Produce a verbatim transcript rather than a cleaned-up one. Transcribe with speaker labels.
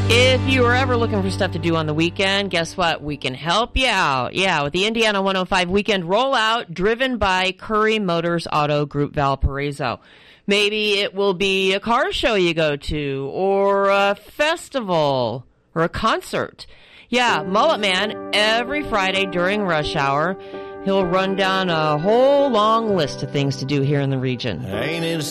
Speaker 1: If you are ever looking for stuff to do on the weekend, guess what? We can help you out. Yeah, with the Indiana one oh five Weekend Rollout, driven by Curry Motors Auto Group Valparaiso. Maybe it will be a car show you go to, or a festival, or a concert. Yeah, Mullet Man, every Friday during rush hour, he'll run down a whole long list of things to do here in the region.
Speaker 2: Ain't it